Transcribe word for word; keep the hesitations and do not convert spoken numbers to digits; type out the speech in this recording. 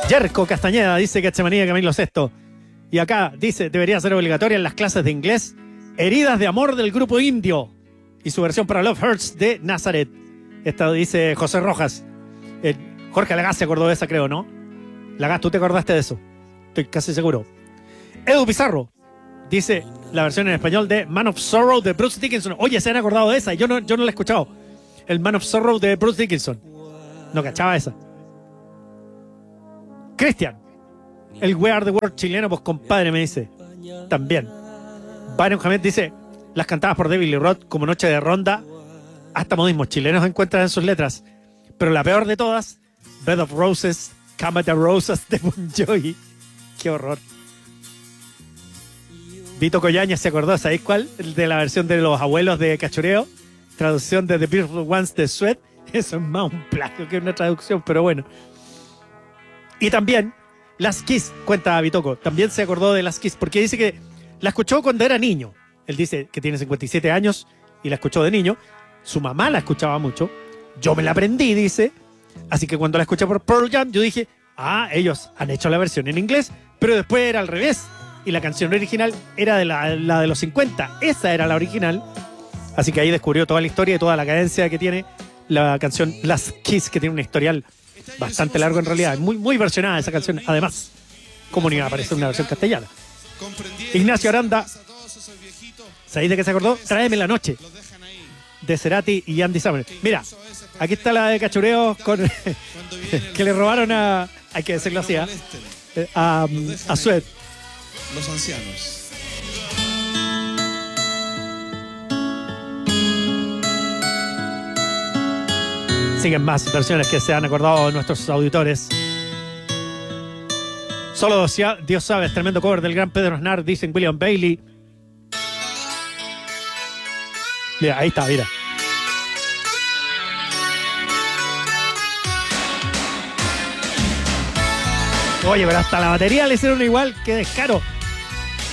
Yerko Castañeda dice que Echemanía Camilo sexto. Y acá dice, debería ser obligatoria en las clases de inglés, Heridas de Amor del Grupo Indio y su versión para Love Hurts de Nazareth. Esta dice José Rojas. Eh, Jorge Lagás se acordó de esa, creo, ¿no? Lagás, ¿tú te acordaste de eso? Estoy casi seguro. Edu Pizarro dice la versión en español de Man of Sorrow de Bruce Dickinson. Oye, se han acordado de esa, yo no, yo no la he escuchado. El Man of Sorrow de Bruce Dickinson. No cachaba esa. Cristian, el We Are the World chileno, pues compadre, me dice. También. Byron Jamet dice, las cantadas por David Lee Roth como Noche de Ronda, hasta modismos chilenos encuentran en sus letras. Pero la peor de todas, Bed of Roses, Cama de Roses de Bon Jovi. Qué horror. Vito Collaña se acordó, ¿sabéis cuál? El de la versión de los abuelos de Cachureo. Traducción de The Beautiful Ones de Sweat. Eso es más un plagio que una traducción, pero bueno. Y también Las Kiss, cuenta Vitoco, también se acordó de Las Kiss, porque dice que la escuchó cuando era niño. Él dice que tiene cincuenta y siete años y la escuchó de niño. Su mamá la escuchaba mucho. Yo me la aprendí, dice. Así que cuando la escuché por Pearl Jam, yo dije, ah, ellos han hecho la versión en inglés, pero después era al revés. Y la canción original era de la, la de los cincuenta. Esa era la original. Así que ahí descubrió toda la historia y toda la cadencia que tiene la canción Las Kiss, que tiene un historial bastante largo en realidad. Muy, muy versionada esa canción. Además, ¿cómo no iba a aparecer una versión castellana? Ignacio Aranda, ¿sabéis de qué se acordó? Tráeme la noche, de Cerati y Andy Summer. Mira, aquí está la de Cachureo con que le robaron a, hay que decirlo así, a, a, a Sued. Los ancianos. Siguen más versiones que se han acordado nuestros auditores. Solo Dios sabe, es tremendo cover del gran Pedro Aznar, dicen William Bailey. Mira, ahí está, mira. Oye, pero hasta la batería le hicieron igual, qué descaro.